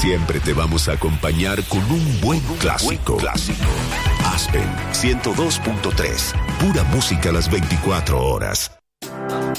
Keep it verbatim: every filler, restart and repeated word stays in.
Siempre te vamos a acompañar con un buen clásico. Buen clásico. Aspen ciento dos punto tres. Pura música a las veinticuatro horas.